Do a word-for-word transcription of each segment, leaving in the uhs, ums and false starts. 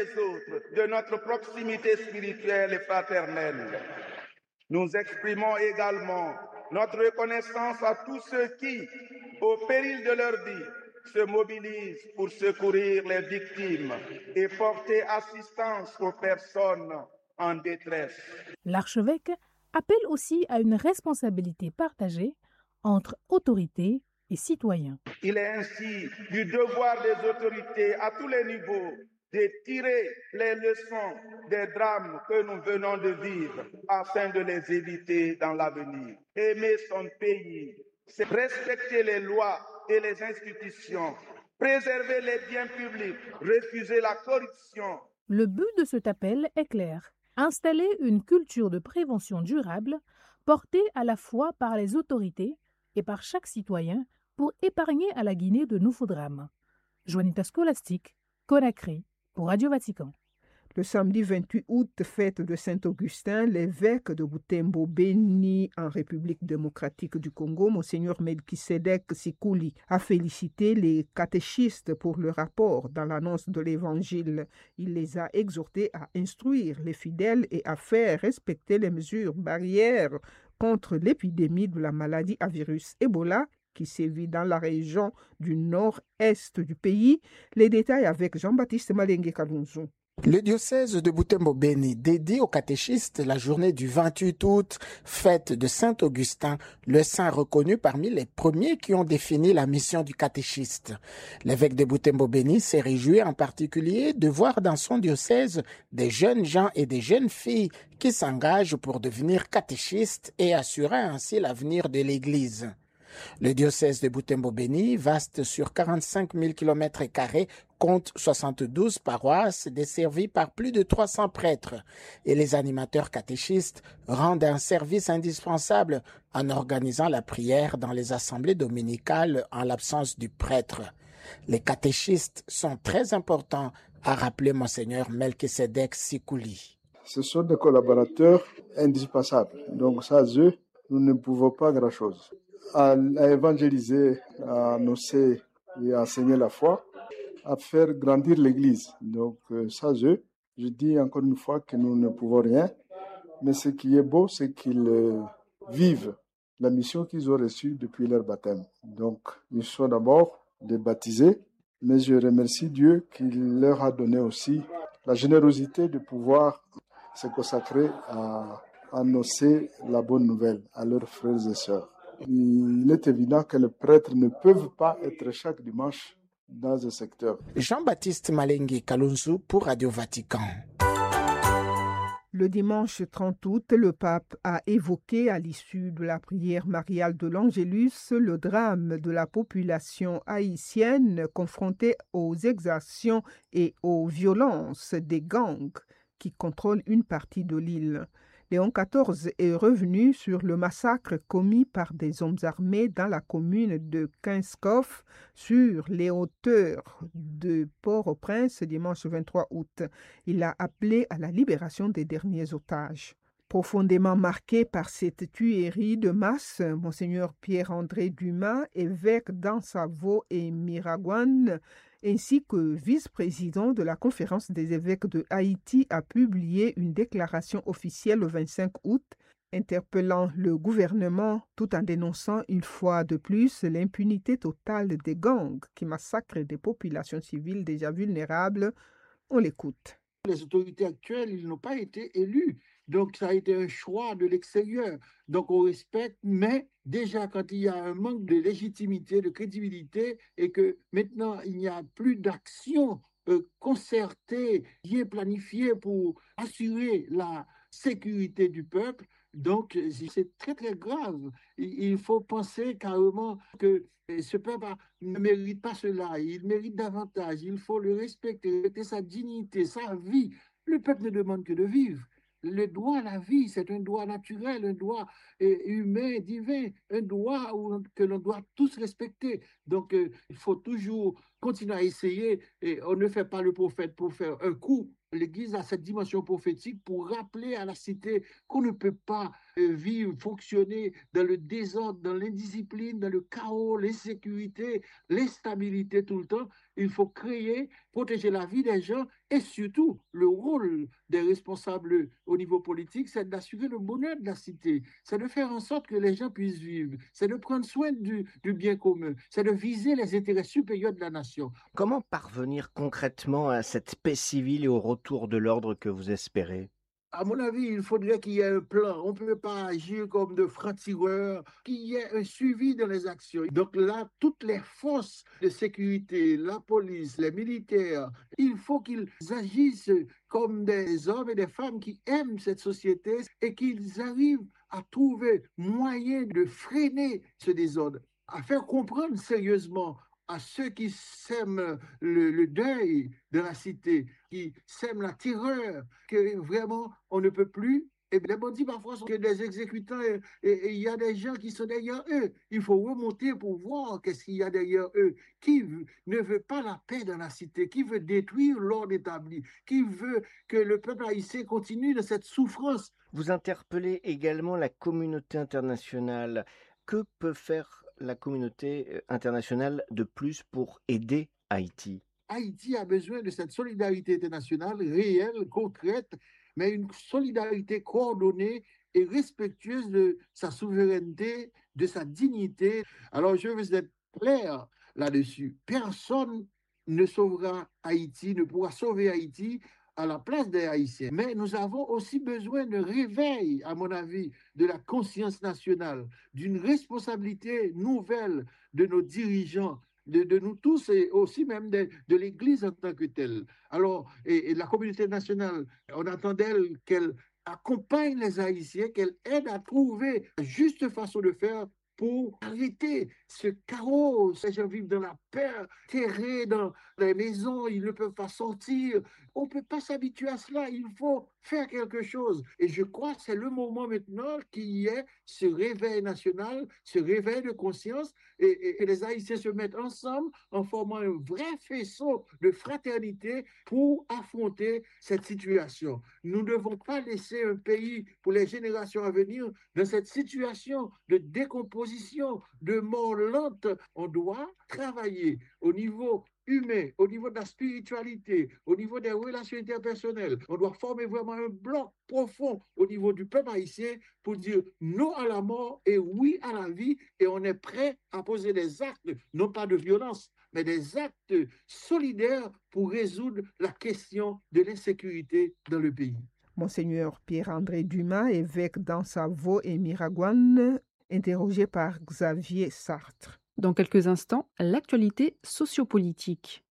autres de notre proximité spirituelle et fraternelle. Nous exprimons également notre reconnaissance à tous ceux qui, au péril de leur vie, se mobilisent pour secourir les victimes et porter assistance aux personnes en détresse. L'archevêque appelle aussi à une responsabilité partagée entre autorités et citoyens. Il est ainsi du devoir des autorités à tous les niveaux de tirer les leçons des drames que nous venons de vivre afin de les éviter dans l'avenir. Aimer son pays, c'est respecter les lois et les institutions, préserver les biens publics, refuser la corruption. Le but de cet appel est clair: installer une culture de prévention durable portée à la fois par les autorités et par chaque citoyen pour épargner à la Guinée de nouveaux drames. Juanita Scholastique, Conakry, pour Radio Vatican. Le samedi vingt-huit août, fête de Saint-Augustin, l'évêque de Butembo Beni en République démocratique du Congo, Monseigneur Melchisedek Sikouli, a félicité les catéchistes pour le rapport dans l'annonce de l'Évangile. Il les a exhortés à instruire les fidèles et à faire respecter les mesures barrières contre l'épidémie de la maladie à virus Ebola qui sévit dans la région du nord-est du pays. Les détails avec Jean-Baptiste Malenge Kalunzu. Le diocèse de Butembo-Beni dédie aux catéchistes la journée du vingt-huit août, fête de Saint-Augustin, le saint reconnu parmi les premiers qui ont défini la mission du catéchiste. L'évêque de Butembo-Beni s'est réjoui en particulier de voir dans son diocèse des jeunes gens et des jeunes filles qui s'engagent pour devenir catéchistes et assurer ainsi l'avenir de l'Église. Le diocèse de Butembo-Beni, vaste sur quarante-cinq mille kilomètres carrés, compte soixante-douze paroisses desservies par plus de trois cents prêtres et les animateurs catéchistes rendent un service indispensable en organisant la prière dans les assemblées dominicales en l'absence du prêtre. Les catéchistes sont très importants, a rappelé Monseigneur Melchisedek Sikouli. Ce sont des collaborateurs indispensables, donc sans eux, nous ne pouvons pas grand-chose. À, à évangéliser, à annoncer et à enseigner la foi, à faire grandir l'Église. Donc, euh, sans eux, je dis encore une fois que nous ne pouvons rien, mais ce qui est beau, c'est qu'ils euh, vivent la mission qu'ils ont reçue depuis leur baptême. Donc, ils sont d'abord des baptisés, mais je remercie Dieu qu'il leur a donné aussi la générosité de pouvoir se consacrer à annoncer la bonne nouvelle à leurs frères et sœurs. Il est évident que les prêtres ne peuvent pas être chaque dimanche dans un secteur. Jean-Baptiste Malenge Kalunzu pour Radio Vatican. Le dimanche trente août, le pape a évoqué à l'issue de la prière mariale de l'Angélus le drame de la population haïtienne confrontée aux exactions et aux violences des gangs qui contrôlent une partie de l'île. Léon quatorze est revenu sur le massacre commis par des hommes armés dans la commune de Kinskov sur les hauteurs de Port-au-Prince dimanche vingt-trois août. Il a appelé à la libération des derniers otages. Profondément marqué par cette tuerie de masse, Monseigneur Pierre-André Dumas, évêque d'Ansavo et Miragouane, ainsi que vice-président de la Conférence des évêques de Haïti, a publié une déclaration officielle le vingt-cinq août, interpellant le gouvernement tout en dénonçant une fois de plus l'impunité totale des gangs qui massacrent des populations civiles déjà vulnérables. On l'écoute. Les autorités actuelles, ils n'ont pas été élus. Donc, ça a été un choix de l'extérieur. Donc, on respecte, mais déjà, quand il y a un manque de légitimité, de crédibilité, et que maintenant, il n'y a plus d'action euh, concertée, bien planifiée pour assurer la sécurité du peuple, donc c'est très, très grave. Il faut penser carrément que ce peuple ne mérite pas cela, il mérite davantage, il faut le respecter, respecter sa dignité, sa vie. Le peuple ne demande que de vivre. Le droit à la vie, c'est un droit naturel, un droit euh, humain, divin, un droit où, que l'on doit tous respecter. Donc, euh, il faut toujours continue à essayer. Et on ne fait pas le prophète pour faire un coup. L'Église a cette dimension prophétique pour rappeler à la cité qu'on ne peut pas vivre, fonctionner dans le désordre, dans l'indiscipline, dans le chaos, l'insécurité, l'instabilité tout le temps. Il faut créer, protéger la vie des gens et surtout le rôle des responsables au niveau politique, c'est d'assurer le bonheur de la cité, c'est de faire en sorte que les gens puissent vivre, c'est de prendre soin du, du bien commun, c'est de viser les intérêts supérieurs de la nation. Comment parvenir concrètement à cette paix civile et au retour de l'ordre que vous espérez ? À mon avis, il faudrait qu'il y ait un plan. On ne peut pas agir comme de francs-tireurs, qu'il y ait un suivi dans les actions. Donc là, toutes les forces de sécurité, la police, les militaires, il faut qu'ils agissent comme des hommes et des femmes qui aiment cette société et qu'ils arrivent à trouver moyen de freiner ce désordre, à faire comprendre sérieusement à ceux qui sèment le, le deuil de la cité, qui sèment la terreur, que vraiment on ne peut plus. Et les bandits parfois sont que des exécutants et il y a des gens qui sont derrière eux. Il faut remonter pour voir qu'est-ce qu'il y a derrière eux. Qui ne veut pas la paix dans la cité, qui veut détruire l'ordre établi, qui veut que le peuple haïtien continue de cette souffrance. Vous interpellez également la communauté internationale. Que peut faire la communauté internationale de plus pour aider Haïti ? Haïti a besoin de cette solidarité internationale réelle, concrète, mais une solidarité coordonnée et respectueuse de sa souveraineté, de sa dignité. Alors je veux être clair là-dessus. Personne ne sauvera Haïti, ne pourra sauver Haïti à la place des Haïtiens. Mais nous avons aussi besoin de réveil, à mon avis, de la conscience nationale, d'une responsabilité nouvelle de nos dirigeants, de, de nous tous et aussi même de, de l'Église en tant que telle. Alors, et, et la communauté nationale, on attend d'elle qu'elle accompagne les Haïtiens, qu'elle aide à trouver la juste façon de faire pour arrêter ce chaos. Les gens vivent dans la peur, terrés dans les maisons, ils ne peuvent pas sortir. On ne peut pas s'habituer à cela, il faut faire quelque chose. Et je crois que c'est le moment maintenant qu'il y ait ce réveil national, ce réveil de conscience, et que les Haïtiens se mettent ensemble en formant un vrai faisceau de fraternité pour affronter cette situation. Nous ne devons pas laisser un pays pour les générations à venir dans cette situation de décomposition, de mort lente. On doit travailler au niveau humain, au niveau de la spiritualité, au niveau des relations interpersonnelles. On doit former vraiment un bloc profond au niveau du peuple haïtien pour dire non à la mort et oui à la vie, et on est prêt à poser des actes, non pas de violence, mais des actes solidaires pour résoudre la question de l'insécurité dans le pays. Monseigneur Pierre-André Dumas, évêque d'Ansavo et Miragouane, interrogé par Xavier Sartre. Dans quelques instants, l'actualité sociopolitique.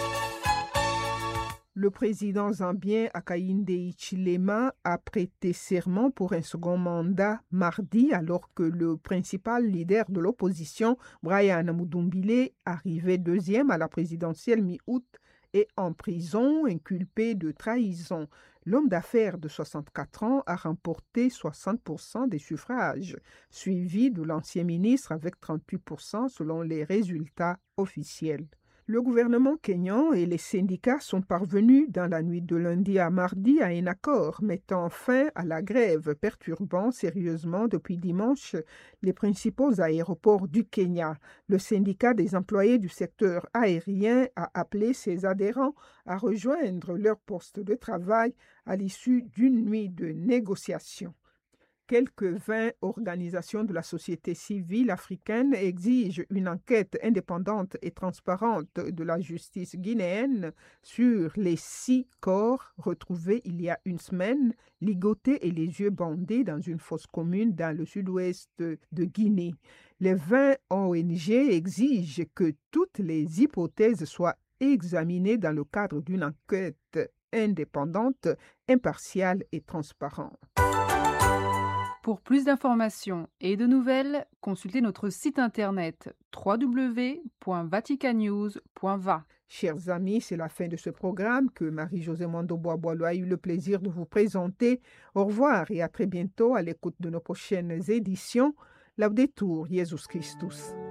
Le président zambien Hakainde Hichilema a prêté serment pour un second mandat mardi, alors que le principal leader de l'opposition, Brian Mudumbilé, arrivé deuxième à la présidentielle mi-août, est en prison, inculpé de trahison. L'homme d'affaires de soixante-quatre ans a remporté soixante pour cent des suffrages, suivi de l'ancien ministre avec trente-huit pour cent selon les résultats officiels. Le gouvernement kényan et les syndicats sont parvenus dans la nuit de lundi à mardi à un accord mettant fin à la grève, perturbant sérieusement depuis dimanche les principaux aéroports du Kenya. Le syndicat des employés du secteur aérien a appelé ses adhérents à rejoindre leur poste de travail à l'issue d'une nuit de négociations. Quelques vingt organisations de la société civile africaine exigent une enquête indépendante et transparente de la justice guinéenne sur les six corps retrouvés il y a une semaine, ligotés et les yeux bandés dans une fosse commune dans le sud-ouest de Guinée. Les vingt O N G exigent que toutes les hypothèses soient examinées dans le cadre d'une enquête indépendante, impartiale et transparente. Pour plus d'informations et de nouvelles, consultez notre site internet w w w point vaticanews point va. Chers amis, c'est la fin de ce programme que Marie-Josée Mondo-Bois-Boileau a eu le plaisir de vous présenter. Au revoir et à très bientôt à l'écoute de nos prochaines éditions. Laudetur Jesus Christus.